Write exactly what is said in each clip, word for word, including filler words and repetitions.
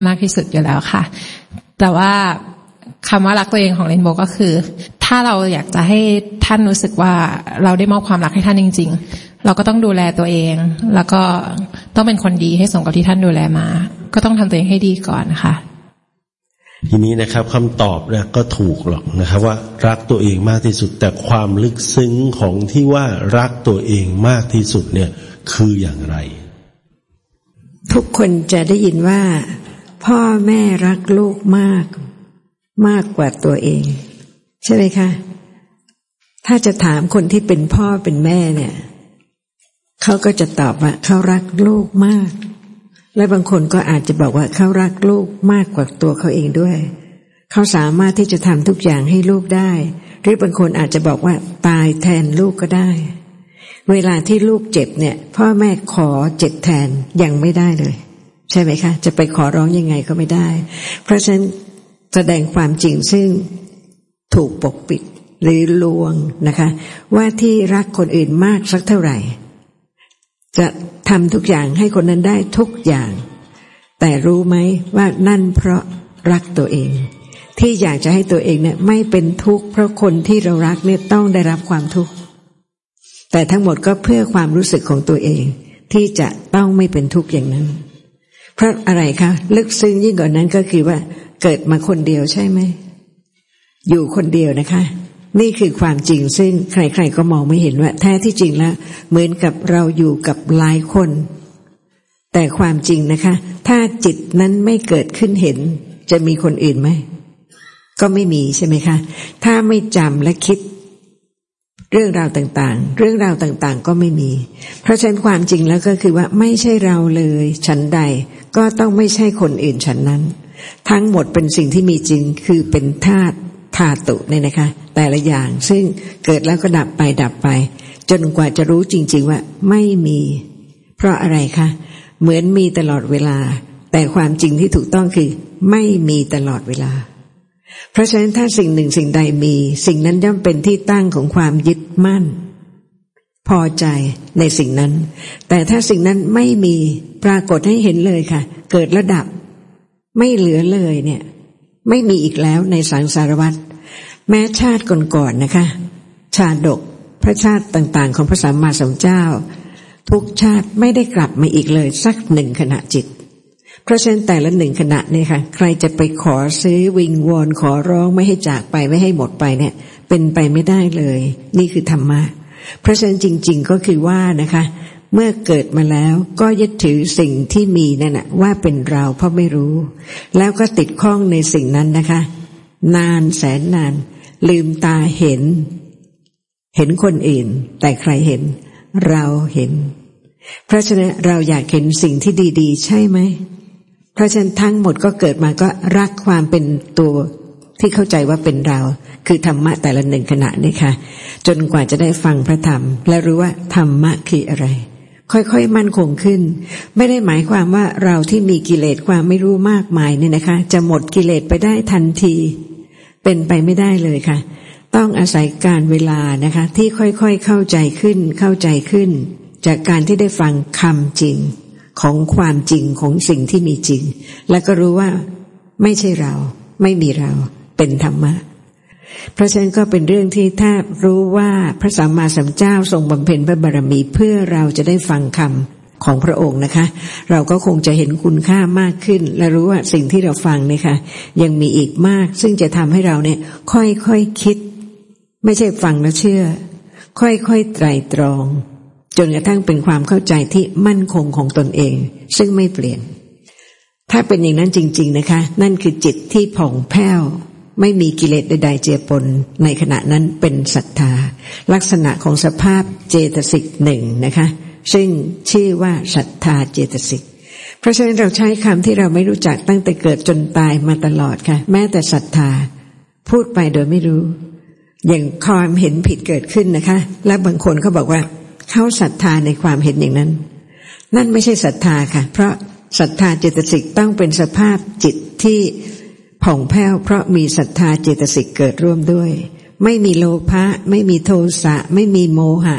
มากที่สุดอยู่แล้วค่ะแต่ว่าคำว่ารักตัวเองของเรนโบว์ก็คือถ้าเราอยากจะให้ท่านรู้สึกว่าเราได้มอบความรักให้ท่านจริงๆเราก็ต้องดูแลตัวเองแล้วก็ต้องเป็นคนดีให้สมกับที่ท่านดูแลมาก็ต้องทำตัวเองให้ดีก่อนนะคะทีนี้นะครับคำตอบเนี่ยก็ถูกหรอกนะครับว่ารักตัวเองมากที่สุดแต่ความลึกซึ้งของที่ว่ารักตัวเองมากที่สุดเนี่ยคืออย่างไรทุกคนจะได้ยินว่าพ่อแม่รักลูกมากมากกว่าตัวเองใช่ไหมคะถ้าจะถามคนที่เป็นพ่อเป็นแม่เนี่ยเขาก็จะตอบว่าเขารักลูกมากและบางคนก็อาจจะบอกว่าเขารักลูกมากกว่าตัวเขาเองด้วยเขาสามารถที่จะทำทุกอย่างให้ลูกได้หรือบางคนอาจจะบอกว่าตายแทนลูกก็ได้เวลาที่ลูกเจ็บเนี่ยพ่อแม่ขอเจ็บแทนยังไม่ได้เลยใช่ไหมคะจะไปขอร้องยังไงก็ไม่ได้เพราะฉะนั้นแสดงความจริงซึ่งถูกปกปิดหรือลวงนะคะว่าที่รักคนอื่นมากสักเท่าไหร่จะทำทุกอย่างให้คนนั้นได้ทุกอย่างแต่รู้ไหมว่านั่นเพราะรักตัวเองที่อยากจะให้ตัวเองเนี่ยไม่เป็นทุกข์เพราะคนที่เรารักเนี่ยต้องได้รับความทุกข์แต่ทั้งหมดก็เพื่อความรู้สึกของตัวเองที่จะต้องไม่เป็นทุกข์อย่างนั้นเพราะอะไรคะลึกซึ้งยิ่งกว่านั้นก็คือว่าเกิดมาคนเดียวใช่ไหมอยู่คนเดียวนะคะนี่คือความจริงซึ่งใครๆก็มองไม่เห็นว่าแท้ที่จริงแล้วเหมือนกับเราอยู่กับหลายคนแต่ความจริงนะคะถ้าจิตนั้นไม่เกิดขึ้นเห็นจะมีคนอื่นไหมก็ไม่มีใช่ไหมคะถ้าไม่จำและคิดเรื่องราวต่างๆเรื่องราวต่างๆก็ไม่มีเพราะฉะนั้นความจริงแล้วก็คือว่าไม่ใช่เราเลยฉันใดก็ต้องไม่ใช่คนอื่นฉันนั้นทั้งหมดเป็นสิ่งที่มีจริงคือเป็นธาตุธาตุเนี่ยนะคะแต่ละอย่างซึ่งเกิดแล้วก็ดับไปดับไปจนกว่าจะรู้จริงๆว่าไม่มีเพราะอะไรคะเหมือนมีตลอดเวลาแต่ความจริงที่ถูกต้องคือไม่มีตลอดเวลาเพราะฉะนั้นถ้าสิ่งหนึ่งสิ่งใดมีสิ่งนั้นย่อมเป็นที่ตั้งของความยึดมั่นพอใจในสิ่งนั้นแต่ถ้าสิ่งนั้นไม่มีปรากฏให้เห็นเลยค่ะเกิดระดับไม่เหลือเลยเนี่ยไม่มีอีกแล้วในสังสารวัฏแม้ชาติก่อนๆนะคะชาดกพระชาติต่างๆของพระสัมมาสัมพุทธเจ้าทุกชาติไม่ได้กลับมาอีกเลยสักหนึ่งขณะจิตเพราะฉะนั้นแต่ละหนึ่งขณะเนี่ยค่ะใครจะไปขอซื้อวิงวอนขอร้องไม่ให้จากไปไม่ให้หมดไปเนี่ยเป็นไปไม่ได้เลยนี่คือธรรมะเพราะฉะนั้นจริงๆก็คือว่านะคะเมื่อเกิดมาแล้วก็ยึดถือสิ่งที่มีนั่นน่ะว่าเป็นเราเพราะไม่รู้แล้วก็ติดข้องในสิ่งนั้นนะคะนานแสนนานลืมตาเห็นเห็นคนอื่นแต่ใครเห็นเราเห็นเพราะฉะนั้นเราอยากเห็นสิ่งที่ดีๆใช่ไหมเพราะฉะนั้นทั้งหมดก็เกิดมาก็รักความเป็นตัวที่เข้าใจว่าเป็นเราคือธรรมะแต่ละหนึ่งขณะนี่ค่ะจนกว่าจะได้ฟังพระธรรมและรู้ว่าธรรมะคืออะไรค่อยๆมั่นคงขึ้นไม่ได้หมายความว่าเราที่มีกิเลสความไม่รู้มากมายเนี่ยนะคะจะหมดกิเลสไปได้ทันทีเป็นไปไม่ได้เลยค่ะต้องอาศัยการเวลานะคะที่ค่อยๆเข้าใจขึ้นเข้าใจขึ้นจากการที่ได้ฟังคำจริงของความจริงของสิ่งที่มีจริงแล้วก็รู้ว่าไม่ใช่เราไม่มีเราเป็นธรรมะเพราะฉะนั้นก็เป็นเรื่องที่ถ้ารู้ว่าพระสัมมาสัมพุทธเจ้าทรงบำเพ็ญพระบารมีเพื่อเราจะได้ฟังคำของพระองค์นะคะเราก็คงจะเห็นคุณค่ามากขึ้นและรู้ว่าสิ่งที่เราฟังเนี่ยค่ะยังมีอีกมากซึ่งจะทำให้เราเนี่ยค่อยๆ ค, คิดไม่ใช่ฟังแล้วเชื่อค่อยๆไตร่ตรองจนกระทั่งเป็นความเข้าใจที่มั่นคงของตนเองซึ่งไม่เปลี่ยนถ้าเป็นอย่างนั้นจริงๆนะคะนั่นคือจิตที่ผ่องแผ้วไม่มีกิเลสใดๆเจือปนในขณะนั้นเป็นศรัทธาลักษณะของสภาพเจตสิกหนึ่งนะคะซึ่งชื่อว่าศรัทธาเจตสิกเพราะฉะนั้นเราใช้คำที่เราไม่รู้จักตั้งแต่เกิดจนตายมาตลอดค่ะแม้แต่ศรัทธาพูดไปโดยไม่รู้อย่างความเห็นผิดเกิดขึ้นนะคะและบางคนเขาบอกว่าเขาศรัทธาในความเห็นอย่างนั้นนั่นไม่ใช่ศรัทธาค่ะเพราะศรัทธาเจตสิกต้องเป็นสภาพจิตที่ผ่องแผ้วเพราะมีศรัทธาเจตสิกเกิดร่วมด้วยไม่มีโลภะไม่มีโทสะไม่มีโมหะ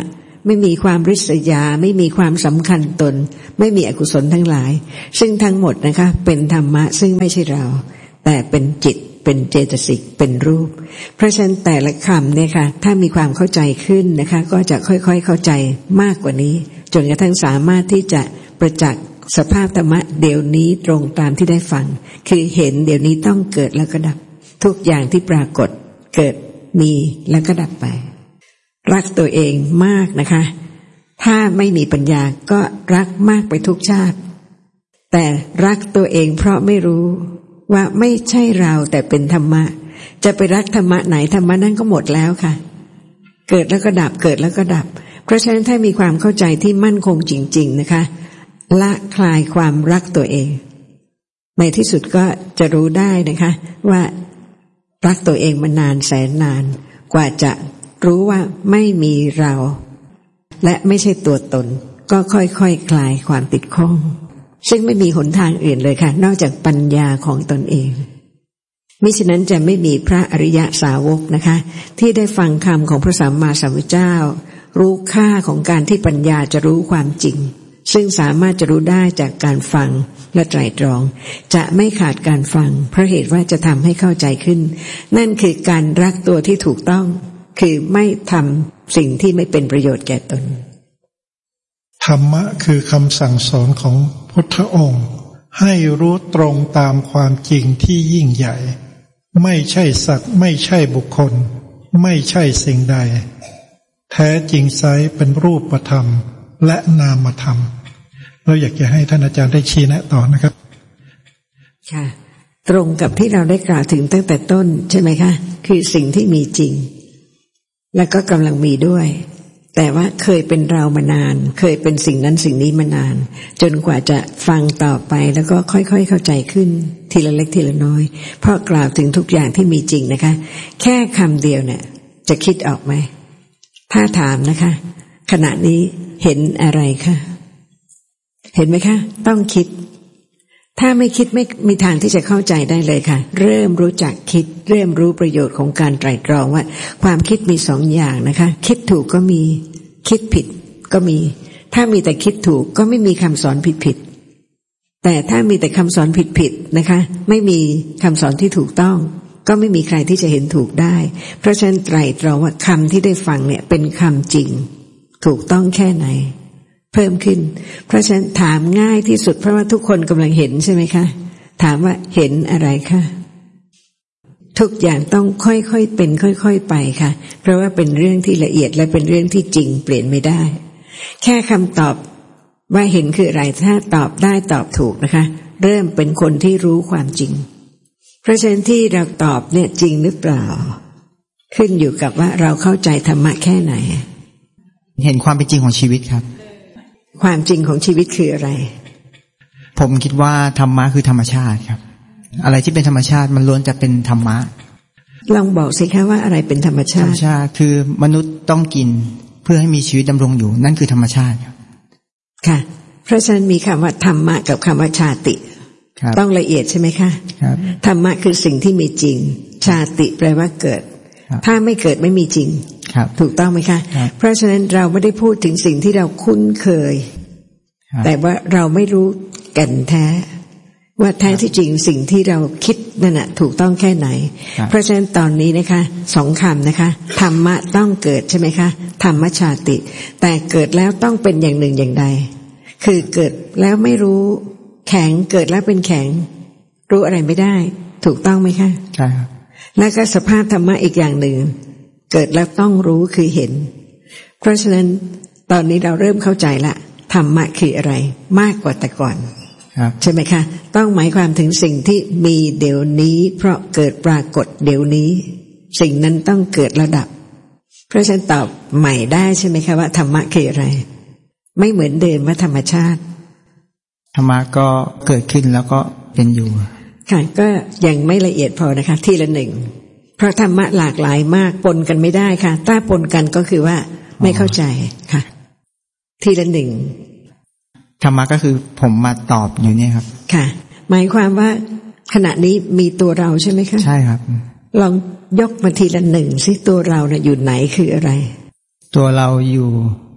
ไม่มีความริษยาไม่มีความสำคัญตนไม่มีอกุศลทั้งหลายซึ่งทั้งหมดนะคะเป็นธรรมะซึ่งไม่ใช่เราแต่เป็นจิตเป็นเจตสิกเป็นรูปเพราะฉะนั้นแต่ละคำเนี่ยค่ะถ้ามีความเข้าใจขึ้นนะคะก็จะค่อยๆเข้าใจมากกว่านี้จนกระทั่งสามารถที่จะประจักษ์สภาพธรรมะเดี๋ยวนี้ตรงตามที่ได้ฟังคือเห็นเดี๋ยวนี้ต้องเกิดแล้วก็ดับทุกอย่างที่ปรากฏเกิดมีแล้วก็ดับไปรักตัวเองมากนะคะถ้าไม่มีปัญญาก็รักมากไปทุกชาติแต่รักตัวเองเพราะไม่รู้ว่าไม่ใช่เราแต่เป็นธรรมะจะไปรักธรรมะไหนธรรมะนั้นก็หมดแล้วค่ะเกิดแล้วก็ดับเกิดแล้วก็ดับเพราะฉะนั้นถ้ามีความเข้าใจที่มั่นคงจริงๆนะคะละคลายความรักตัวเองในที่สุดก็จะรู้ได้นะคะว่ารักตัวเองมานานแสนนานกว่าจะรู้ว่าไม่มีเราและไม่ใช่ตัวตนก็ค่อยๆ ค, คลายความติดข้องซึ่งไม่มีหนทางอื่นเลยค่ะนอกจากปัญญาของตนเองมิฉะนั้นจะไม่มีพระอริยสาวกนะคะที่ได้ฟังคำของพระสัมมาสัมพุทธเจ้ารู้ค่าของการที่ปัญญาจะรู้ความจริงซึ่งสามารถจะรู้ได้จากการฟังและไตร่ตรองจะไม่ขาดการฟังเพราะเหตุว่าจะทำให้เข้าใจขึ้นนั่นคือการรักตัวที่ถูกต้องคือไม่ทำสิ่งที่ไม่เป็นประโยชน์แก่ตนธรรมะคือคำสั่งสอนของพุทธองค์ให้รู้ตรงตามความจริงที่ยิ่งใหญ่ไม่ใช่สัตว์ไม่ใช่บุคคลไม่ใช่สิ่งใดแท้จริงไซร้เป็นรูปธรรมและนามธรรมเราอยากจะให้ท่านอาจารย์ได้ชี้แนะต่อนะครับค่ะตรงกับที่เราได้กล่าวถึงตั้งแต่ต้นใช่ไหมคะคือสิ่งที่มีจริงและก็กำลังมีด้วยแต่ว่าเคยเป็นเรามานานเคยเป็นสิ่งนั้นสิ่งนี้มานานจนกว่าจะฟังต่อไปแล้วก็ค่อยๆเข้าใจขึ้นทีละเล็กทีละน้อยเพราะกล่าวถึงทุกอย่างที่มีจริงนะคะแค่คำเดียวเนี่ยจะคิดออกไหมถ้าถามนะคะขณะนี้เห็นอะไรคะเห็นไหมคะต้องคิดถ้าไม่คิดไม่มีทางที่จะเข้าใจได้เลยค่ะเริ่มรู้จักคิดเริ่มรู้ประโยชน์ของการไตร่ตรองว่าความคิดมีสองอย่างนะคะคิดถูกก็มีคิดผิดก็มีถ้ามีแต่คิดถูกก็ไม่มีคำสอนผิดๆแต่ถ้ามีแต่คำสอนผิดๆนะคะไม่มีคำสอนที่ถูกต้องก็ไม่มีใครที่จะเห็นถูกได้เพราะฉะนั้นไตร่ตรองว่าคำที่ได้ฟังเนี่ยเป็นคำจริงถูกต้องแค่ไหนเพิ่มขึ้นเพราะฉะนั้นถามง่ายที่สุดเพราะว่าทุกคนกำลังเห็นใช่ไหมคะถามว่าเห็นอะไรคะทุกอย่างต้องค่อยๆเป็นค่อยๆไปค่ะเพราะว่าเป็นเรื่องที่ละเอียดและเป็นเรื่องที่จริงเปลี่ยนไม่ได้แค่คำตอบว่าเห็นคืออะไรถ้าตอบได้ตอบถูกนะคะเริ่มเป็นคนที่รู้ความจริงเพราะฉะนั้นที่เราตอบเนี่ยจริงหรือเปล่าขึ้นอยู่กับว่าเราเข้าใจธรรมะแค่ไหนเห็นความเป็นจริงของชีวิตครับความจริงของชีวิตคืออะไรผมคิดว่าธรรมะคือธรรมชาติครับอะไรที่เป็นธรรมชาติมันล้วนจะเป็นธรรมะลองบอกสิคะว่าอะไรเป็นธรรมชาติธรรมชาติคือมนุษย์ต้องกินเพื่อให้มีชีวิตดำรงอยู่นั่นคือธรรมชาติครับค่ะเพราะฉะนั้นมีคำว่าธรรมะกับคำว่าชาติต้องละเอียดใช่ไหมคะครับธรรมะคือสิ่งที่มีจริงชาติแปลว่าเกิดถ้าไม่เกิดไม่มีจริงถูกต้องไหมคะเพราะฉะนั้นเราไม่ได้พูดถึงสิ่งที่เราคุ้นเคยแต่ว่าเราไม่รู้แก่นแท้ว่าแท้ที่จริงสิ่งที่เราคิดนั่นน่ะถูกต้องแค่ไหนเพราะฉะนั้นตอนนี้นะคะสองคำนะคะธรรมะต้องเกิดใช่ไหมคะธรรมชาติแต่เกิดแล้วต้องเป็นอย่างหนึ่งอย่างใดคือเกิดแล้วไม่รู้แข็งเกิดแล้วเป็นแข็งรู้อะไรไม่ได้ถูกต้องไหมคะใช่ครับแล้วก็สภาพธรรมะอีกอย่างหนึ่งเกิดแล้วต้องรู้คือเห็นเพราะฉะนั้นตอนนี้เราเริ่มเข้าใจละธรรมะคืออะไรมากกว่าแต่ก่อนใช่ไหมคะต้องหมายความถึงสิ่งที่มีเดี๋ยวนี้เพราะเกิดปรากฏเดี๋ยวนี้สิ่งนั้นต้องเกิดระดับเพราะฉะนั้นตอบใหม่ได้ใช่ไหมคะว่าธรรมะคืออะไรไม่เหมือนเดิมว่าธรรมชาติธรรมะก็เกิดขึ้นแล้วก็เป็นอยู่ค่ะก็ยังไม่ละเอียดพอนะคะทีละหนึ่งเพราะธรรมะหลากหลายมากปนกันไม่ได้ค่ะถ้าปนกันก็คือว่าไม่เข้าใจค่ะทีละหนึ่งธรรมะก็คือผมมาตอบอยู่เนี่ยครับค่ะหมายความว่าขณะนี้มีตัวเราใช่ไหมคะใช่ครับลองยกมาทีละหนึ่งสิตัวเราเนี่ยอยู่ไหนคืออะไรตัวเราอยู่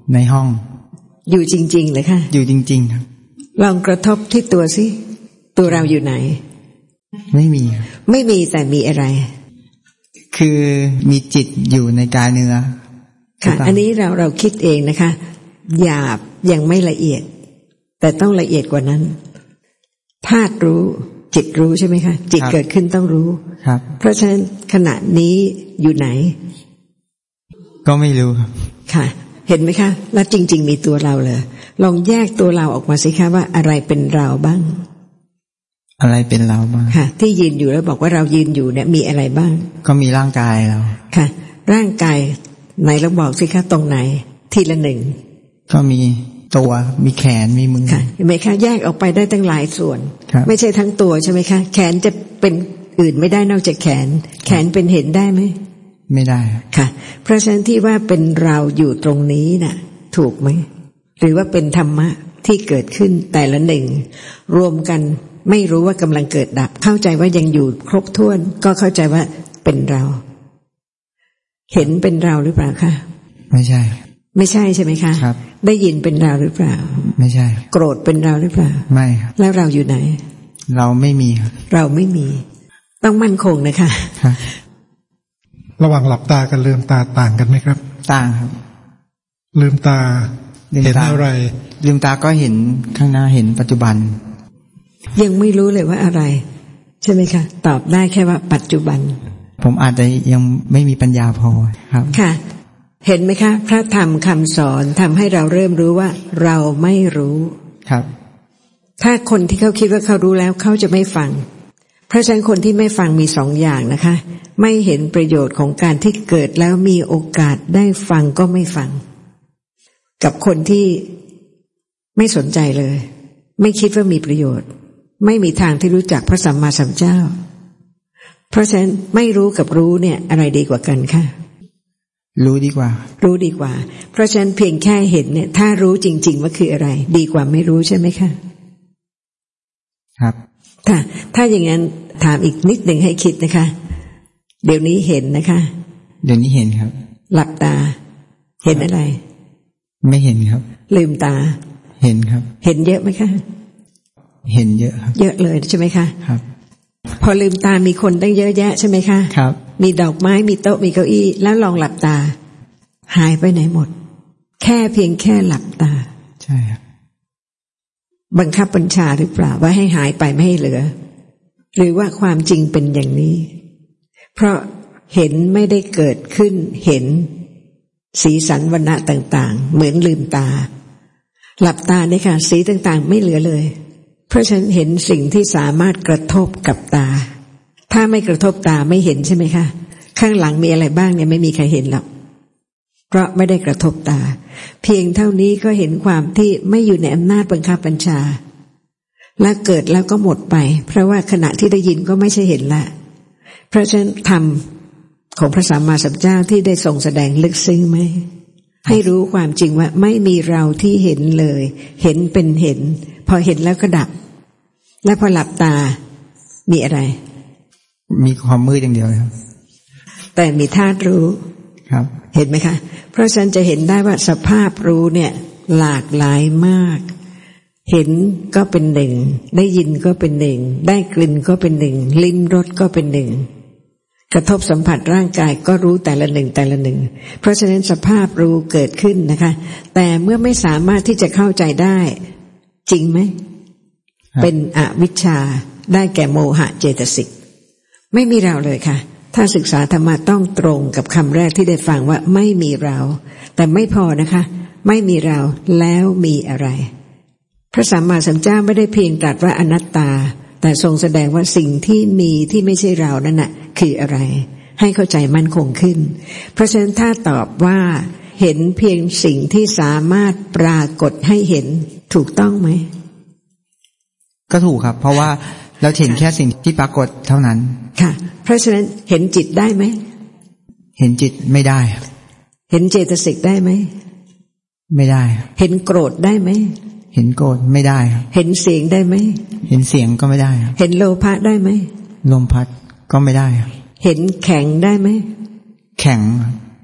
ในห้องอยู่จริงๆเลยค่ะอยู่จริงๆครับลองกระทบที่ตัวสิตัวเราอยู่ไหนไม่มีไม่มีแต่มีอะไรคือมีจิตอยู่ในกายเนื้อค่ะอันนี้เราเราคิดเองนะคะหยาบยังไม่ละเอียดแต่ต้องละเอียดกว่านั้นธาตุรู้จิตรู้ใช่ไหมคะจิตเกิดขึ้นต้องรู้ครับเพราะฉะนั้นขณะนี้อยู่ไหนก็ไม่รู้ครับค่ะเห็นไหมคะแล้วจริงๆมีตัวเราเลยลองแยกตัวเราออกมาสิคะว่าอะไรเป็นเราบ้างอะไรเป็นเราบ้างค่ะที่ยืนอยู่แล้วบอกว่าเรายืนอยู่เนี่ยมีอะไรบ้างก็มีร่างกายเราค่ะร่างกายไหนเราบอกสิคะตรงไหนทีละหนึ่งก็มีตัวมีแขนมีมือค่ะเห็นไหมคะแยกออกไปได้ตั้งหลายส่วนไม่ใช่ทั้งตัวใช่ไหมคะแขนจะเป็นอื่นไม่ได้นอกจากแขนแขนเป็นเห็นได้ไหมไม่ได้ค่ะเพราะฉะนั้นที่ว่าเป็นเราอยู่ตรงนี้น่ะถูกไหมหรือว่าเป็นธรรมะที่เกิดขึ้นแต่ละหนึ่งรวมกันไม่รู้ว่ากำลังเกิดดับเข้าใจว่ายังอยู่ครบถ้วนก็เข้าใจว่าเป็นเราเห็นเป็นเราหรือเปล่าคะไม่ใช่ไม่ใช่ใช่ไหมคะครับได้ยินเป็นเราหรือเปล่าไม่ใช่โกรธเป็นเราหรือเปล่าไม่ครับแล้วเราอยู่ไหนเราไม่มีครับเราไม่มีต้องมั่นคงนะคะครับระหว่างหลับตากับลืมตาต่างกันไหมครับต่างครับลืมตาเห็นอะไรลืมตาก็เห็นข้างหน้าเห็นปัจจุบันยังไม่รู้เลยว่าอะไรใช่ไหมคะตอบได้แค่ว่าปัจจุบันผมอาจจะยังไม่มีปัญญาพอครับค่ะเห็นไหมคะพระธรรมคำสอนทำให้เราเริ่มรู้ว่าเราไม่รู้ครับถ้าคนที่เขาคิดว่าเขารู้แล้วเขาจะไม่ฟังเพราะฉะนั้นคนที่ไม่ฟังมีสองอย่างนะคะไม่เห็นประโยชน์ของการที่เกิดแล้วมีโอกาสได้ฟังก็ไม่ฟังกับคนที่ไม่สนใจเลยไม่คิดว่ามีประโยชน์ไม่มีทางที่รู้จักพระสัมมาสัมพุทธเจ้าเพราะฉะนั้นไม่รู้กับรู้เนี่ยอะไรดีกว่ากันคะรู้ดีกว่ารู้ดีกว่าเพราะฉะนั้นเพียงแค่เห็นเนี่ยถ้ารู้จริงๆว่าคืออะไรดีกว่าไม่รู้ใช่ไหมคะครับถ้าถ้าอย่างนั้นถามอีกนิดหนึ่งให้คิดนะคะเดี๋ยวนี้เห็นนะคะเดี๋ยวนี้เห็นครับหลับตาเห็นอะไรไม่เห็นครับลืมตาเห็นครับเห็นเยอะไหมคะเห็นเยอะครับเยอะเลยใช่ไหมคะครับพอลืมตามีคนตั้งเยอะแยะใช่ไหมคะครับมีดอกไม้มีโต๊ะมีเก้าอี้แล้วลองหลับตาหายไปไหนหมดแค่เพียงแค่หลับตาใช่ครับบังคับบัญชาหรือเปล่าว่าให้หายไปไม่ให้เหลือหรือว่าความจริงเป็นอย่างนี้เพราะเห็นไม่ได้เกิดขึ้นเห็นสีสันวรรณะต่างๆเหมือนลืมตาหลับตาเนี่ยค่ะสีต่างๆไม่เหลือเลยเพราะฉันเห็นสิ่งที่สามารถกระทบกับตาถ้าไม่กระทบตาไม่เห็นใช่ไหมคะข้างหลังมีอะไรบ้างเนี่ยไม่มีใครเห็นหรอกเพราะไม่ได้กระทบตาเพียงเท่านี้ก็เห็นความที่ไม่อยู่ในอำนาจบังคับบัญชาและเกิดแล้วก็หมดไปเพราะว่าขณะที่ได้ยินก็ไม่ใช่เห็นละเพราะฉะนั้นธรรมของพระสัมมาสัมพุทธเจ้าที่ได้ทรงแสดงลึกซึ้งไหมให้รู้ความจริงว่าไม่มีเราที่เห็นเลยเห็นเป็นเห็นพอเห็นแล้วก็ดับและพอหลับตามีอะไรมีความมืดอย่างเดียวครับแต่มีธาตุรู้ครับเห็นไหมคะเพราะฉะนั้นจะเห็นได้ว่าสภาพรู้เนี่ยหลากหลายมากเห็นก็เป็นหนึ่งได้ยินก็เป็นหนึ่งได้กลิ่นก็เป็นหนึ่งลิ้มรสก็เป็นหนึ่งกระทบสัมผัสร่างกายก็รู้แต่ละหนึ่งแต่ละหนึ่งเพราะฉะนั้นสภาพรู้เกิดขึ้นนะคะแต่เมื่อไม่สามารถที่จะเข้าใจได้จริงไหมเป็นอวิชชาได้แก่โมหะเจตสิกไม่มีเราเลยค่ะถ้าศึกษาธรรมะต้องตรงกับคำแรกที่ได้ฟังว่าไม่มีเราแต่ไม่พอนะคะไม่มีเราแล้วมีอะไรพระสัมมาสัมพุทธเจ้าไม่ได้เพียงตรัสว่าอนัตตาแต่ทรงแสดงว่าสิ่งที่มีที่ไม่ใช่เรานั่นน่ะคืออะไรให้เข้าใจมั่นคงขึ้นเพราะฉะนั้นถ้าตอบว่าเห็นเพียงสิ่งที่สามารถปรากฏให้เห็นถูกต้องไหมก็ถูกครับเพราะว่าเราเห็นแค่สิ่งที่ปรากฏเท่านั้นค่ะเพราะฉะนั้นเห็นจิตได้ไหมเห็นจิตไม่ได้เห็นเจตสิกได้ไหมไม่ได้เห็นโกรธได้ไหมเห็นโกรธไม่ได้เห็นเสียงได้ไหมเห็นเสียงก็ไม่ได้เห็นโลภะได้ไหมลมพัดก็ไม่ได้เห็นแข็งได้ไหมแข็ง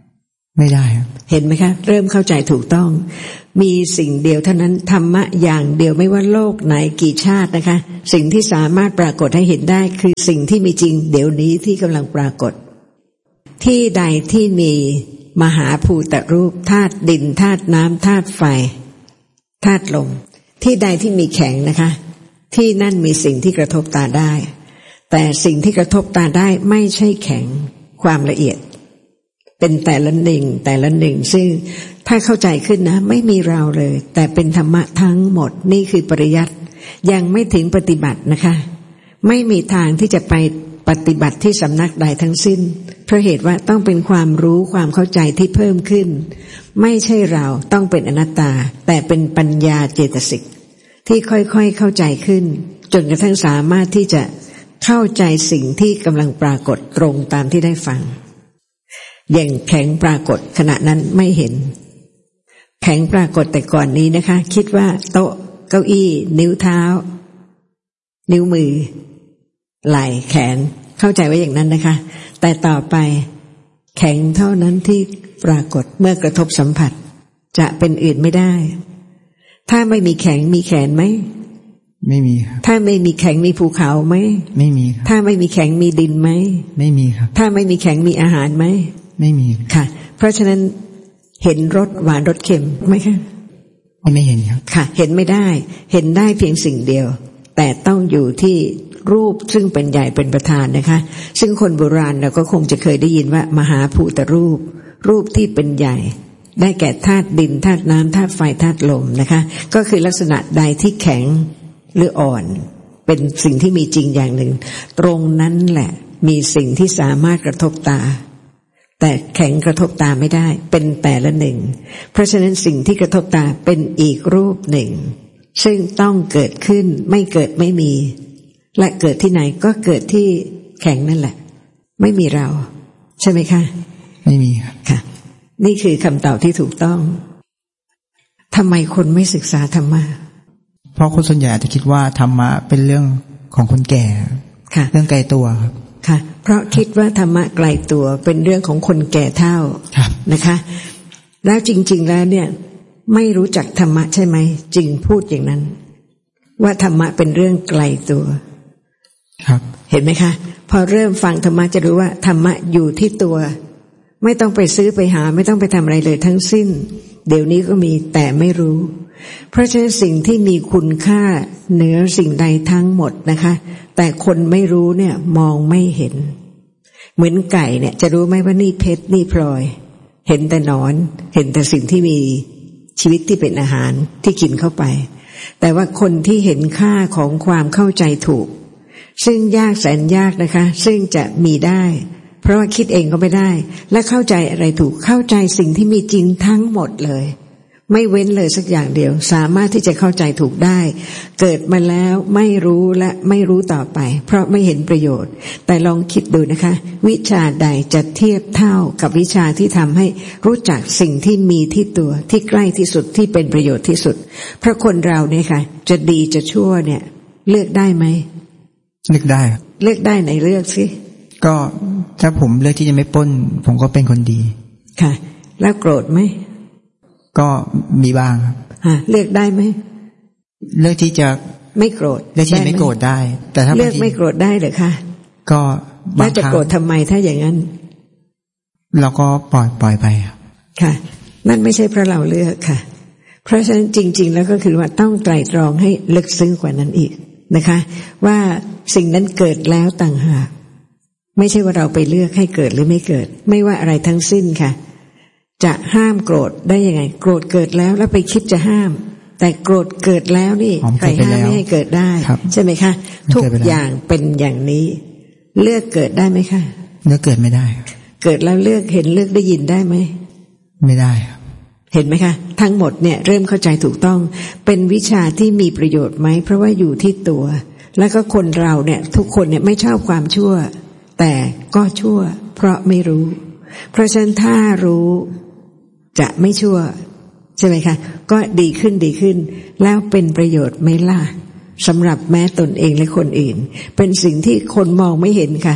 ไม่ได้ครับเห็นไหมคะเริ่มเข้าใจถูกต้องมีสิ่งเดียวเท่านั้นธรรมะอย่างเดียวไม่ว่าโลกไหนกี่ชาตินะคะสิ่งที่สามารถปรากฏให้เห็นได้คือสิ่งที่มีจริงเดี๋ยวนี้ที่กำลังปรากฏที่ใดที่มีมหาภูตรูปธาตุดินธาตุน้ำธาตุไฟธาตุลมที่ใดที่มีแข็งนะคะที่นั่นมีสิ่งที่กระทบตาได้แต่สิ่งที่กระทบตาได้ไม่ใช่แข็งความละเอียดเป็นแต่ละหนึ่งแต่ละหนึ่งซึ่งถ้าเข้าใจขึ้นนะไม่มีเราเลยแต่เป็นธรรมะทั้งหมดนี่คือปริยัติยังไม่ถึงปฏิบัตินะคะไม่มีทางที่จะไปปฏิบัติที่สำนักใดทั้งสิ้นเพราะเหตุว่าต้องเป็นความรู้ความเข้าใจที่เพิ่มขึ้นไม่ใช่เราต้องเป็นอนัตตาแต่เป็นปัญญาเจตสิกที่ค่อยๆเข้าใจขึ้นจนกระทั่งสามารถที่จะเข้าใจสิ่งที่กำลังปรากฏตรงตามที่ได้ฟังอย่างแข็งปรากฏขณะนั้นไม่เห็นแข็งปรากฏแต่ก่อนนี้นะคะคิดว่าโต๊ะเก้าอี้นิ้วเท้านิ้วมือไหล่แขนเข้าใจไว้อย่างนั้นนะคะแต่ต่อไปแข็งเท่านั้นที่ปรากฏเมื่อกระทบสัมผัสจะเป็นอื่นไม่ได้ถ้าไม่มีแข็งมีแขนไหมไม่มีครับถ้าไม่มีแข็งมีภูเขาไหมไม่มีครับถ้าไม่มีแข็งมีดินไหมไม่มีครับถ้าไม่มีแข็งมีอาหารไหมไม่มีค่ะเพราะฉะนั้นเห็นรสหวานรสเค็มไหมคะไม่เห็นครับค่ะเห็นไม่ได้เห็นได้เพียงสิ่งเดียวแต่ต้องอยู่ที่รูปซึ่งเป็นใหญ่เป็นประธานนะคะซึ่งคนโบราณเราก็คงจะเคยได้ยินว่ามหาภูตรูปรูปที่เป็นใหญ่ได้แก่ธาตุดินธาตุน้ำธาตุไฟธาตุลมนะคะก็คือลักษณะใดที่แข็งหรืออ่อนเป็นสิ่งที่มีจริงอย่างหนึ่งตรงนั้นแหละมีสิ่งที่สามารถกระทบตาแต่แข็งกระทบตาไม่ได้เป็นแต่ละหนึ่งเพราะฉะนั้นสิ่งที่กระทบตาเป็นอีกรูปหนึ่งซึ่งต้องเกิดขึ้นไม่เกิดไม่มีและเกิดที่ไหนก็เกิดที่แข็งนั่นแหละไม่มีเราใช่ไหมคะไม่มีครับค่ะนี่คือคำตอบที่ถูกต้องทำไมคนไม่ศึกษาธรรมะเพราะคนส่วนใหญ่จะคิดว่าธรรมะเป็นเรื่องของคนแก่ค่ะเรื่องไกลตัวครับค่ะเพราะคิดว่าธรรมะไกลตัวเป็นเรื่องของคนแก่เฒ่านะคะแล้วจริงๆแล้วเนี่ยไม่รู้จักธรรมะใช่ไหมจึงพูดอย่างนั้นว่าธรรมะเป็นเรื่องไกลตัวครับเห็นไหมคะพอเริ่มฟังธรรมะจะรู้ว่าธรรมะอยู่ที่ตัวไม่ต้องไปซื้อไปหาไม่ต้องไปทำอะไรเลยทั้งสิ้นเดี๋ยวนี้ก็มีแต่ไม่รู้เพราะฉะนั้นสิ่งที่มีคุณค่าเหนือสิ่งใดทั้งหมดนะคะแต่คนไม่รู้เนี่ยมองไม่เห็นเหมือนไก่เนี่ยจะรู้ไหมว่านี่เพชรนี่พลอยเห็นแต่หนอนเห็นแต่สิ่งที่มีชีวิตที่เป็นอาหารที่กินเข้าไปแต่ว่าคนที่เห็นค่าของความเข้าใจถูกซึ่งยากแสนยากนะคะซึ่งจะมีได้เพราะว่าคิดเองก็ไม่ได้และเข้าใจอะไรถูกเข้าใจสิ่งที่มีจริงทั้งหมดเลยไม่เว้นเลยสักอย่างเดียวสามารถที่จะเข้าใจถูกได้เกิดมาแล้วไม่รู้และไม่รู้ต่อไปเพราะไม่เห็นประโยชน์แต่ลองคิดดูนะคะวิชาใดจะเทียบเท่ากับวิชาที่ทำให้รู้จักสิ่งที่มีที่ตัวที่ใกล้ที่สุดที่เป็นประโยชน์ที่สุดเพราะคนเราเนี่ยค่ะจะดีจะชั่วเนี่ยเลือกได้ไหมเลือกได้เลือกได้ไหนเลือกสิก็ถ้าผมเลือกที่จะไม่ปล้นผมก็เป็นคนดีค่ะแล้วโกรธไหมก็มีบ้างครับเลือกได้ไหมเลือกที่จะไม่โกรธเลือกที่ไม่โกรธได้แต่ถ้าเลือกไม่โกรธได้เหรอคะก็บางครั้งจะโกรธทำไมถ้าอย่างนั้นเราก็ปล่อยปล่อยไปค่ะนั่นไม่ใช่เพราะเราเลือกค่ะเพราะฉะนั้นจริงๆแล้วก็คือว่าต้องไตร่ตรองให้ลึกซึ้งกว่านั้นอีกนะคะว่าสิ่งนั้นเกิดแล้วต่างหากไม่ใช่ว่าเราไปเลือกให้เกิดหรือไม่เกิดไม่ว่าอะไรทั้งสิ้นค่ะจะห้ามโกรธได้ยังไงโกรธเกิดแล้วแล้วไปคิดจะห้ามแต่โกรธเกิดแล้วนี่ใครห้ามไม่ให้เกิดได้ใช่ไหมคะทุกอย่างเป็นอย่างนี้เลือกเกิดได้ไหมคะเลือกเกิดไม่ได้เกิดแล้วเลือกเห็นเลือกได้ยินได้ไหมไม่ได้เห็นไหมคะทั้งหมดเนี่ยเริ่มเข้าใจถูกต้องเป็นวิชาที่มีประโยชน์ไหมเพราะว่าอยู่ที่ตัวแล้วก็คนเราเนี่ยทุกคนเนี่ยไม่ชอบความชั่วแต่ก็ชั่วเพราะไม่รู้เพราะฉะนั้นถ้ารู้จะไม่ชั่วใช่ไหมคะก็ดีขึ้นดีขึ้นแล้วเป็นประโยชน์ไหมล่ะสำหรับแม้ตนเองและคนอื่นเป็นสิ่งที่คนมองไม่เห็นค่ะ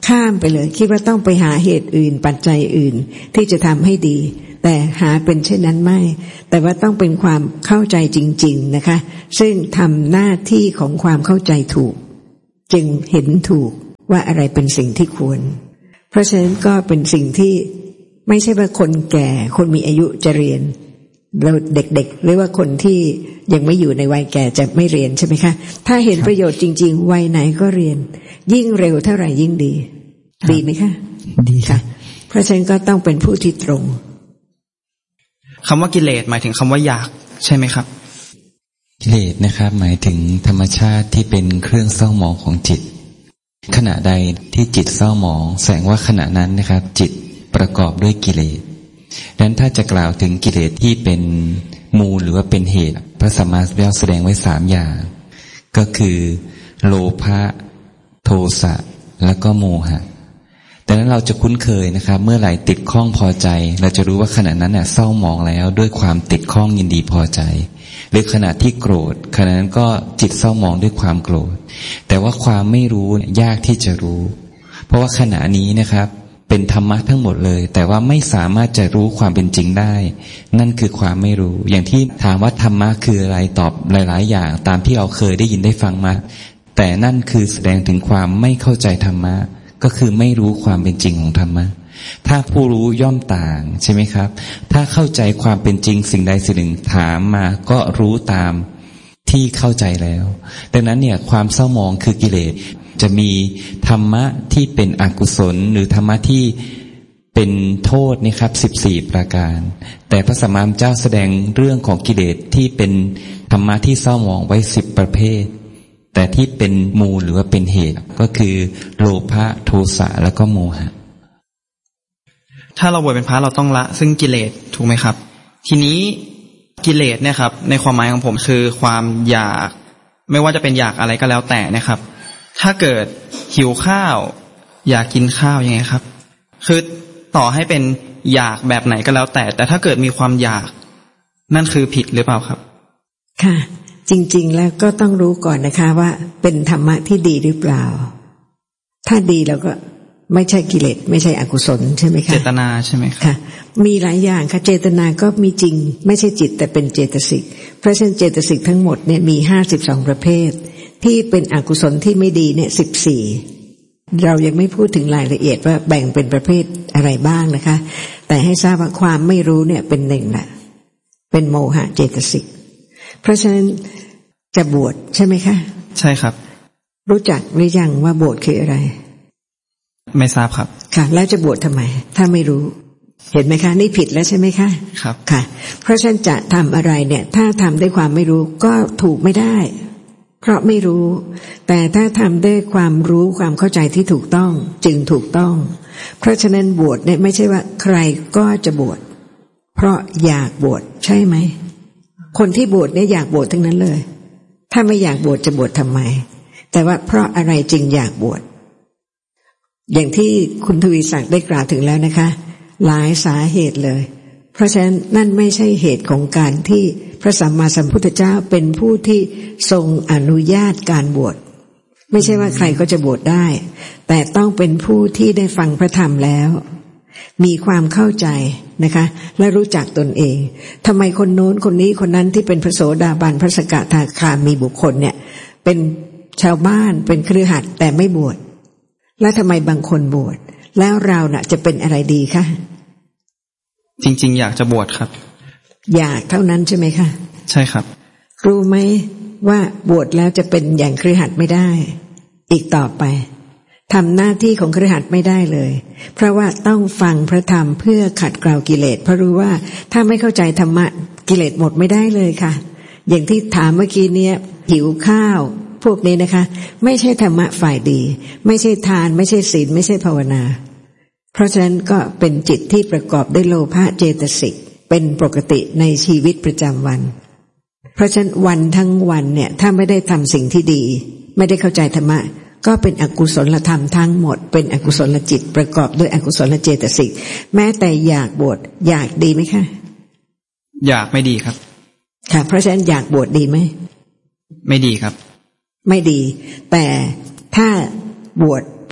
ข้ามไปเลยคิดว่าต้องไปหาเหตุอื่นปัจจัยอื่นที่จะทำให้ดีแต่หาเป็นเช่นนั้นไม่แต่ว่าต้องเป็นความเข้าใจจริงๆนะคะซึ่งทำหน้าที่ของความเข้าใจถูกจึงเห็นถูกว่าอะไรเป็นสิ่งที่ควรเพราะฉะนั้นก็เป็นสิ่งที่ไม่ใช่ว่าคนแก่คนมีอายุจะเรียนแล้วเด็กๆหรือว่าคนที่ยังไม่อยู่ในวัยแก่จะไม่เรียนใช่ไหมคะถ้าเห็นประโยชน์จริงๆวัยไหนก็เรียนยิ่งเร็วเท่าไหร่ยิ่งดีดีไหมคะดีค่ะเพราะฉะนั้นก็ต้องเป็นผู้ที่ตรงคำว่ากิเลสหมายถึงคำว่าอยากใช่ไหมครับกิเลสนะครับหมายถึงธรรมชาติที่เป็นเครื่องเศร้าหมองของจิตขณะใดที่จิตเศร้าหมองแสดงว่าขณะนั้นนะครับจิตประกอบด้วยกิเลสดังนั้นถ้าจะกล่าวถึงกิเลสที่เป็นมูลหรือว่าเป็นเหตุพระสัมมาสัมพุทธเจ้าแสดงไว้สามอย่างก็คือโลภะโทสะแล้วก็โมหะดังนั้นเราจะคุ้นเคยนะครับเมื่อไหร่ติดข้องพอใจเราจะรู้ว่าขณะนั้นน่ะเศร้าหมองแล้วด้วยความติดข้องยินดีพอใจหรือขณะที่โกรธขณะนั้นก็จิตเศร้าหมองด้วยความโกรธแต่ว่าความไม่รู้ยากที่จะรู้เพราะว่าขณะนี้นะครับเป็นธรรมะทั้งหมดเลยแต่ว่าไม่สามารถจะรู้ความเป็นจริงได้นั่นคือความไม่รู้อย่างที่ถามว่าธรรมะคืออะไรตอบหลายๆอย่างตามที่เราเคยได้ยินได้ฟังมาแต่นั่นคือแสดงถึงความไม่เข้าใจธรรมะก็คือไม่รู้ความเป็นจริงของธรรมะถ้าผู้รู้ย่อมต่างใช่ไหมครับถ้าเข้าใจความเป็นจริงสิ่งใดสิ่งหนึ่งถามมาก็รู้ตามที่เข้าใจแล้วดังนั้นเนี่ยความเศร้าหมองคือกิเลสจะมีธรรมะที่เป็นอกุศลหรือธรรมะที่เป็นโทษนี่ครับสิบสี่ประการแต่พระสัมมาสัมพุทธเจ้าแสดงเรื่องของกิเลสที่เป็นธรรมะที่เศร้าหมองไว้สิบประเภทแต่ที่เป็นมูลหรือว่าเป็นเหตุก็คือโลภะโทสะแล้วก็โมหะถ้าเราบวชเป็นพระเราต้องละซึ่งกิเลสถูกไหมครับทีนี้กิเลสเนี่ยครับในความหมายของผมคือความอยากไม่ว่าจะเป็นอยากอะไรก็แล้วแต่นะครับถ้าเกิดหิวข้าวอยากกินข้าวยังไงครับคือต่อให้เป็นอยากแบบไหนก็แล้วแต่แต่ถ้าเกิดมีความอยากนั่นคือผิดหรือเปล่าครับค่ะจริงๆแล้วก็ต้องรู้ก่อนนะคะว่าเป็นธรรมะที่ดีหรือเปล่าถ้าดีเราก็ไม่ใช่กิเลสไม่ใช่อกุศลใช่ไหมคะเจตนาใช่ไหมค่ะมีหลายอย่างค่ะเจตนาก็มีจริงไม่ใช่จิตแต่เป็นเจตสิกเพราะฉะนั้นเจตสิกทั้งหมดเนี่ยมีห้าสิบสองประเภทที่เป็นอกุศลที่ไม่ดีเนี่ยสิบสี่เรายังไม่พูดถึงรายละเอียดว่าแบ่งเป็นประเภทอะไรบ้างนะคะแต่ให้ทราบว่าความไม่รู้เนี่ยเป็นหนึ่งแหละเป็นโมหะเจตสิกเพราะฉะนั้นจะบวชใช่ไหมคะใช่ครับรู้จักหรือยังว่าบวชคืออะไรไม่ทราบครับค่ะแล้วจะบวชทำไมถ้าไม่รู้เห็นไหมคะนี่ผิดแล้วใช่ไหมคะครับค่ะเพราะฉะนั้นจะทำอะไรเนี่ยถ้าทำด้วยความไม่รู้ก็ถูกไม่ได้เพราะไม่รู้แต่ถ้าทำด้วยความรู้ความเข้าใจที่ถูกต้องจึงถูกต้องเพราะฉะนั้นบวชเนี่ยไม่ใช่ว่าใครก็จะบวชเพราะอยากบวชใช่ไหมคนที่บวชเนี่ยอยากบวชทั้งนั้นเลยถ้าไม่อยากบวชจะบวชทำไมแต่ว่าเพราะอะไรจึงอยากบวชอย่างที่คุณทวีศักดิ์ได้กล่าวถึงแล้วนะคะหลายสาเหตุเลยเพราะฉะนั้นนั่นไม่ใช่เหตุของการที่พระสัมมาสัมพุทธเจ้าเป็นผู้ที่ทรงอนุญาตการบวชไม่ใช่ว่าใครก็จะบวชได้แต่ต้องเป็นผู้ที่ได้ฟังพระธรรมแล้วมีความเข้าใจนะคะและรู้จักตนเองทำไมคนโน้นคนนี้คนนั้นที่เป็นพระโสดาบันพระสกทาคามีบุคคลเนี่ยเป็นชาวบ้านเป็นคฤหัสถ์แต่ไม่บวชแล้วทำไมบางคนบวชแล้วเราน่ะจะเป็นอะไรดีคะจริงๆอยากจะบวชครับอยากเท่านั้นใช่ไหมคะใช่ครับรู้ไหมว่าบวชแล้วจะเป็นอย่างคฤหัสถ์ไม่ได้อีกต่อไปทำหน้าที่ของคฤหัสถ์ไม่ได้เลยเพราะว่าต้องฟังพระธรรมเพื่อขัดเกลากิเลสเพราะรู้ว่าถ้าไม่เข้าใจธรรมะกิเลสหมดไม่ได้เลยค่ะอย่างที่ถามเมื่อกี้เนี้ยหิวข้าวพวกนี้นะคะไม่ใช่ธรรมะฝ่ายดีไม่ใช่ทานไม่ใช่ศีลไม่ใช่ภาวนาเพราะฉะนั้นก็เป็นจิตที่ประกอบด้วยโลภะเจตสิกเป็นปกติในชีวิตประจำวันเพราะฉะนั้นวันทั้งวันเนี่ยถ้าไม่ได้ทำสิ่งที่ดีไม่ได้เข้าใจธรรมะก็เป็นอกุศลธรรมทั้งหมดเป็นอกุศลจิตประกอบด้วยอกุศลเจตสิกแม้แต่อยากบวชอยากดีไหมคะอยากไม่ดีครับค่ะเพราะฉะนั้นอยากบวชดีไหมไม่ดีครับไม่ดีแต่ถ้าบวช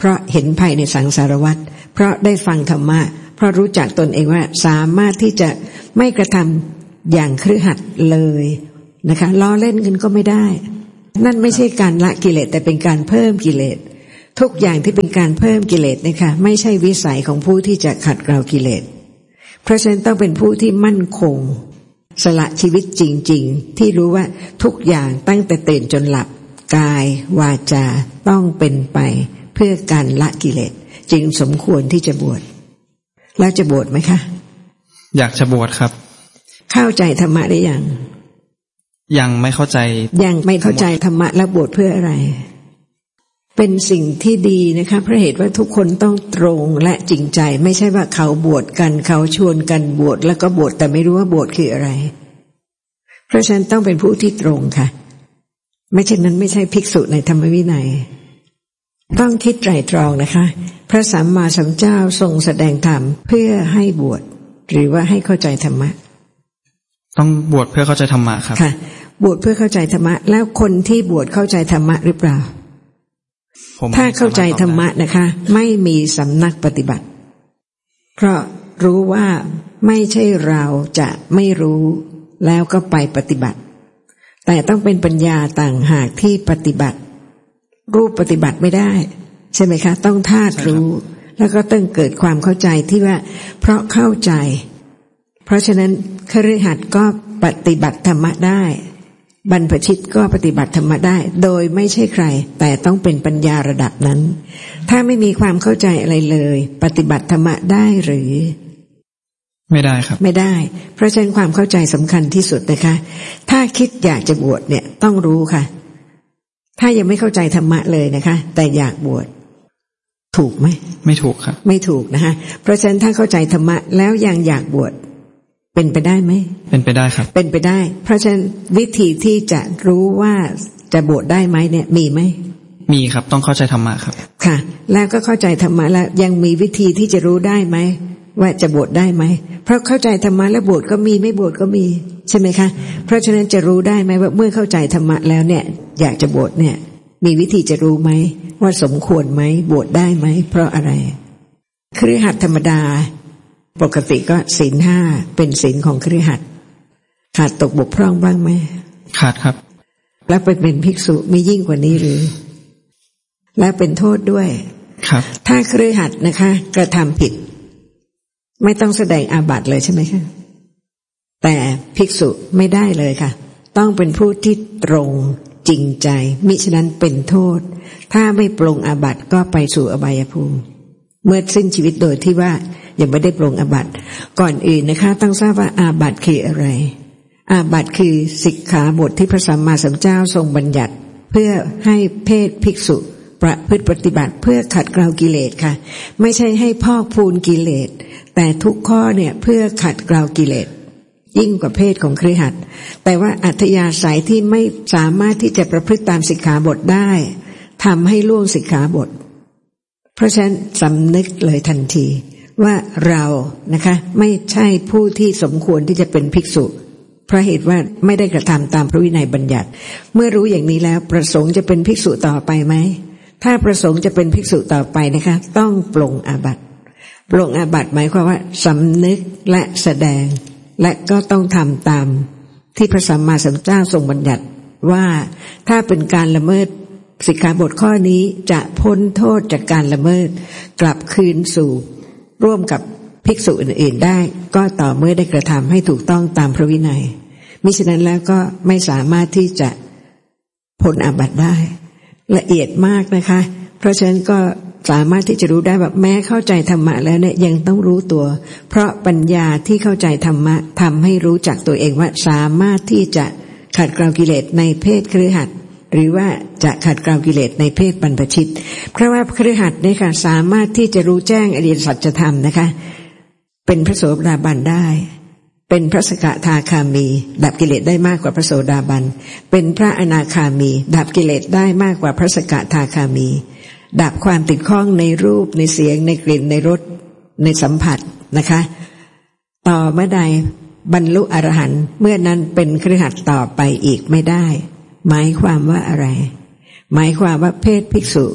เพราะเห็นภัยในสังสารวัฏเพราะได้ฟังธรรมะเพราะรู้จักตนเองว่าสามารถที่จะไม่กระทำอย่างคฤหัสถ์เลยนะคะล้อเล่นกันก็ไม่ได้นั่นไม่ใช่การละกิเลสแต่เป็นการเพิ่มกิเลสทุกอย่างที่เป็นการเพิ่มกิเลสนะคะไม่ใช่วิสัยของผู้ที่จะขัดเกลากิเลสเพราะฉะนั้นต้องเป็นผู้ที่มั่นคงสละชีวิตจริงๆที่รู้ว่าทุกอย่างตั้งแต่ตื่นจนหลับกายวาจาต้องเป็นไปเพื่อการละกิเลสจึงสมควรที่จะบวชแล้วจะบวชไหมคะอยากจะบวชครับเข้าใจธรรมะได้ยังยังไม่เข้าใจยังไม่เข้าใจธรรมะแล้วบวชเพื่ออะไรเป็นสิ่งที่ดีนะคะเพราะเหตุว่าทุกคนต้องตรงและจริงใจไม่ใช่ว่าเขาบวชกันเขาชวนกันบวชแล้วก็บวชแต่ไม่รู้ว่าบวชคืออะไรเพราะฉะนั้นต้องเป็นผู้ที่ตรงค่ะไม่เช่นนั้นไม่ใช่ภิกษุในธรรมวินัยต้องคิดไตร่ตรองนะคะพระสัมมาสัมพุทธเจ้าทรงแสดงธรรมเพื่อให้บวชหรือว่าให้เข้าใจธรรมะต้องบวชเพื่อเข้าใจธรรมะครับค่ะบวชเพื่อเข้าใจธรรมะแล้วคนที่บวชเข้าใจธรรมะหรือเปล่าถ้าเข้าใจธรรมะนะคะไม่มีสำนักปฏิบัติเพราะรู้ว่าไม่ใช่เราจะไม่รู้แล้วก็ไปปฏิบัติแต่ต้องเป็นปัญญาต่างหากที่ปฏิบัติรูปปฏิบัติไม่ได้ใช่ไหมคะต้องธาตุรู้แล้วก็ต้องเกิดความเข้าใจที่ว่าเพราะเข้าใจเพราะฉะนั้นคฤหัสถ์ก็ปฏิบัติธรรมะได้บรรพชิตก็ปฏิบัติธรรมะได้โดยไม่ใช่ใครแต่ต้องเป็นปัญญาระดับนั้นถ้าไม่มีความเข้าใจอะไรเลยปฏิบัติธรรมะได้หรือไม่ได้ครับไม่ได้เพราะฉะนั้นความเข้าใจสำคัญที่สุดนะคะถ้าคิดอยากจะบวชเนี่ยต้องรู้ค่ะถ้ายังไม่เข้าใจธรรมะเลยนะคะแต่อยากบวชถูกไหมไม่ถูกครับไม่ถูกนะคะเพราะฉะนั้นถ้าเข้าใจธรรมะแล้วยังอยากบวชเป็นไปได้ไหมเป็นไปได้ครับเป็นไปได้เพราะฉะนั้นวิธีที่จะรู้ว่าจะบวชได้ไหมเนี่ยมีไหมมีครับต้องเข้าใจธรรมะครับค่ะแล้วก็เข้าใจธรรมะแล้วยังมีวิธีที่จะรู้ได้ไหมว่าจะบวชได้ไหมเพราะเข้าใจธรรมะแล้วบวชก็มีไม่บวชก็มีใช่ไหมคะเพราะฉะนั้นจะรู้ได้ไหมว่าเมื่อเข้าใจธรรมะแล้วเนี่ยอยากจะบวชเนี่ยมีวิธีจะรู้ไหมว่าสมควรไหมบวชได้ไหมเพราะอะไรคฤหัสถ์ธรรมดาปกติก็ศีลห้าเป็นศีลของคฤหัสถ์ขาดตกบกพร่องบ้างไหมขาดครับแล้วไปเป็นภิกษุไม่ยิ่งกว่านี้หรือแล้วเป็นโทษด้วยครับถ้าคฤหัสถ์นะคะกระทำผิดไม่ต้องแสดงอาบัติเลยใช่ไหมคะแต่ภิกษุไม่ได้เลยค่ะต้องเป็นผู้ที่ตรงจริงใจมิฉะนั้นเป็นโทษถ้าไม่ปรงอาบัติก็ไปสู่อบายภูมิเมื่อสิ้นชีวิตโดยที่ว่ายังไม่ได้ปรงอาบัติก่อนอื่นนะคะต้องทราบว่าอาบัติคืออะไรอาบัติคือสิกขาบทที่พระสัมมาสัมพุทธเจ้าทรงบัญญัติเพื่อให้เพศภิกษุประพฤติปฏิบัติเพื่อขัดเกลากิเลสค่ะไม่ใช่ให้พอกพูนกิเลสแต่ทุกข้อเนี่ยเพื่อขัดเกลากิเลสยิ่งกว่าเพศของคฤหัสถ์แต่ว่าอัธยาศัยที่ไม่สามารถที่จะประพฤติตามสิกขาบทได้ทำให้ล่วงสิกขาบทเพราะฉะนั้นสำนึกเลยทันทีว่าเรานะคะไม่ใช่ผู้ที่สมควรที่จะเป็นภิกษุเพราะเหตุว่าไม่ได้กระทำตามพระวินัยบัญญัติเมื่อรู้อย่างนี้แล้วประสงค์จะเป็นภิกษุต่อไปไหมถ้าประสงค์จะเป็นภิกษุต่อไปนะคะต้องปลงอาบัติปลงอาบัติหมายความว่าสำนึกและแสดงและก็ต้องทำตามที่พระสัมมาสัมพุทธเจ้าทรงบัญญัติว่าถ้าเป็นการละเมิดสิกขาบทข้อนี้จะพ้นโทษจากการละเมิดกลับคืนสู่ร่วมกับภิกษุอื่นๆได้ก็ต่อเมื่อได้กระทำให้ถูกต้องตามพระวินัยมิฉะนั้นแล้วก็ไม่สามารถที่จะพ้นอาบัติได้ละเอียดมากนะคะเพราะฉะนั้นก็สามารถที่จะรู้ได้แบบแม้เข้าใจธรรมะแล้วเนี่ยยังต้องรู้ตัวเพราะปัญญาที่เข้าใจธรรมะทำให้รู้จักตัวเองว่าสามารถที่จะขัดเกลากิเลสในเพศคฤหัสถ์หรือว่าจะขัดเกลากิเลสในเพศบรรพชิตเพราะว่าคฤหัสถ์เนี่ยค่ะสามารถที่จะรู้แจ้งอริยสัจธรรมนะคะเป็นพระโสดาบันได้เป็นพระสกทาคามีดับกิเลสได้มากกว่าพระโสดาบันเป็นพระอนาคามีดับกิเลสได้มากกว่าพระสกทาคามีดับความติดข้องในรูปในเสียงในกลิ่นในรสในสัมผัสนะคะต่อเมื่อใดบรรลุอรหันต์เมื่อนั้นเป็นคฤหัสถ์ต่อไปอีกไม่ได้หมายความว่าอะไรหมายความว่าเพศภิกษุ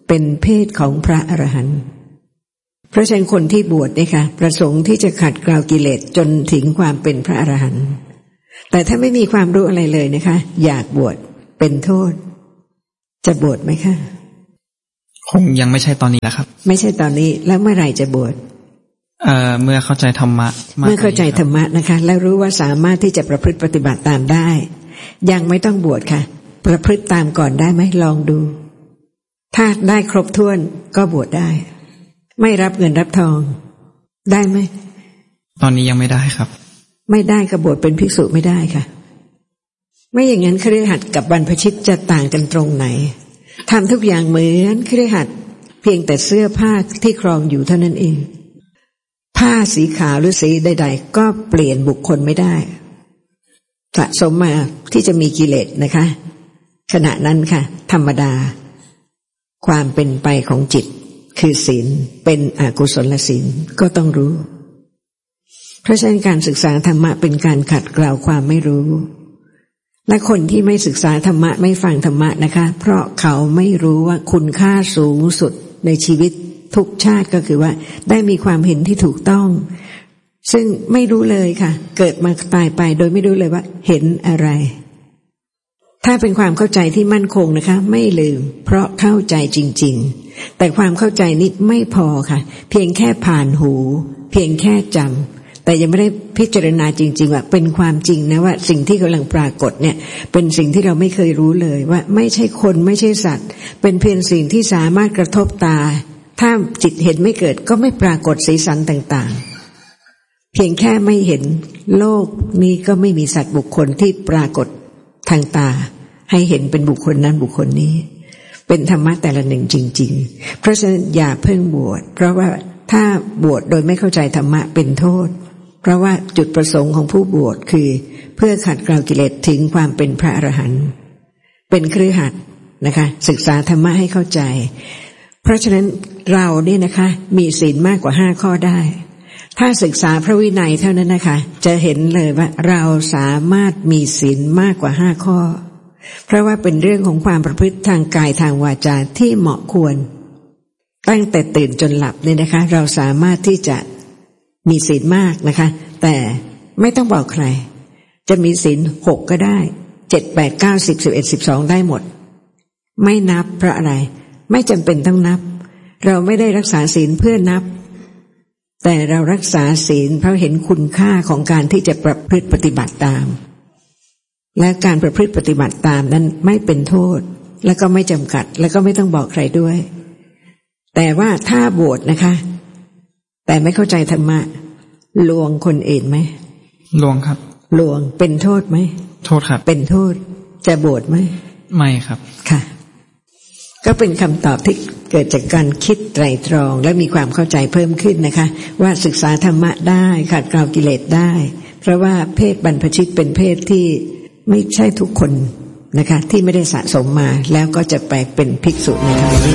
เป็นเพศของพระอรหันต์เพราะฉะนั้นคนที่บวชเนี่ยค่ะประสงค์ที่จะขัดเกลากิเลสจนถึงความเป็นพระอรหันต์แต่ถ้าไม่มีความรู้อะไรเลยนะคะอยากบวชเป็นโทษจะบวชไหมคะคงยังไม่ใช่ตอนนี้แล้วครับไม่ใช่ตอนนี้แล้วเมื่อไหร่จะบวชเอ่อเมื่อเข้าใจธรรมะเมื่อเข้าใจธรรมะนะคะแล้วรู้ว่าสามารถที่จะประพฤติปฏิบัติตามได้ยังไม่ต้องบวชค่ะประพฤติตามก่อนได้ไหมลองดูถ้าได้ครบถ้วนก็บวชได้ไม่รับเงินรับทองได้ไหมตอนนี้ยังไม่ได้ครับไม่ได้ก็บวชเป็นภิกษุไม่ได้ค่ะไม่อย่างนั้นคฤหัสถ์กับบรรพชิตจะต่างกันตรงไหนทำทุกอย่างเหมือนคฤหัสถ์เพียงแต่เสื้อผ้าที่ครองอยู่เท่านั้นเองผ้าสีขาวหรือสีใดๆก็เปลี่ยนบุคคลไม่ได้สะสมมาที่จะมีกิเลสนะคะขณะนั้นค่ะธรรมดาความเป็นไปของจิตคือศีลเป็นอกุศลศีลก็ต้องรู้เพราะฉะนั้นการศึกษาธรรมะเป็นการขัดเกลาความไม่รู้และคนที่ไม่ศึกษาธรรมะไม่ฟังธรรมะนะคะเพราะเขาไม่รู้ว่าคุณค่าสูงสุดในชีวิตทุกชาติก็คือว่าได้มีความเห็นที่ถูกต้องซึ่งไม่รู้เลยค่ะเกิดมาตายไปโดยไม่รู้เลยว่าเห็นอะไรถ้าเป็นความเข้าใจที่มั่นคงนะคะไม่ลืมเพราะเข้าใจจริงๆแต่ความเข้าใจนี้ไม่พอค่ะเพียงแค่ผ่านหูเพียงแค่จำแต่ยังไม่ได้พิจารณาจริงๆว่าเป็นความจริงนะว่าสิ่งที่กำลังปรากฏเนี่ยเป็นสิ่งที่เราไม่เคยรู้เลยว่าไม่ใช่คนไม่ใช่สัตว์เป็นเพียงสิ่งที่สามารถกระทบตาถ้าจิตเห็นไม่เกิดก็ไม่ปรากฏสีสันต่างๆเพียงแค่ไม่เห็นโลกนี้ก็ไม่มีสัตว์บุคคลที่ปรากฏทางตาให้เห็นเป็นบุคคลนั้นบุคคลนี้เป็นธรรมะแต่ละหนึ่งจริงๆเพราะฉะนั้นอย่าเพิ่งบวชเพราะว่าถ้าบวชโดยไม่เข้าใจธรรมะเป็นโทษเพราะว่าจุดประสงค์ของผู้บวชคือเพื่อขัดเกลากิเลสถึงความเป็นพระอรหันต์เป็นคฤหัสถ์นะคะศึกษาธรรมะให้เข้าใจเพราะฉะนั้นเราเนี่ยนะคะมีศีลมากกว่าห้าข้อได้ถ้าศึกษาพระวินัยเท่านั้นนะคะจะเห็นเลยว่าเราสามารถมีศีลมากกว่าห้าข้อเพราะว่าเป็นเรื่องของความประพฤติทางกายทางวาจาที่เหมาะควรตั้งแต่ตื่นจนหลับเนี่ยนะคะเราสามารถที่จะมีศีลมากนะคะแต่ไม่ต้องบอกใครจะมีศีลหกก็ได้เจ็ดแปดเก้าสิบสิบเอ็ดสิบสองได้หมดไม่นับเพราะอะไรไม่จำเป็นต้องนับเราไม่ได้รักษาศีลเพื่อนับแต่เรารักษาศีลเพราะเห็นคุณค่าของการที่จะประพฤติปฏิบัติตามและการประพฤติปฏิบัติตามนั้นไม่เป็นโทษและก็ไม่จำกัดและก็ไม่ต้องบอกใครด้วยแต่ว่าถ้าบวชนะคะแต่ไม่เข้าใจธรรมะลวงคนอื่นไหมลวงครับลวงเป็นโทษไหมโทษครับเป็นโทษจะบวชไหมไม่ครับค่ะก็เป็นคำตอบที่เกิดจากการคิดไตร่ตรองและมีความเข้าใจเพิ่มขึ้นนะคะว่าศึกษาธรรมะได้ขัดเกลากิเลสได้เพราะว่าเพศบรรพชิตเป็นเพศที่ไม่ใช่ทุกคนนะคะที่ไม่ได้สะสมมาแล้วก็จะไปเป็นภิกษุในทางนี้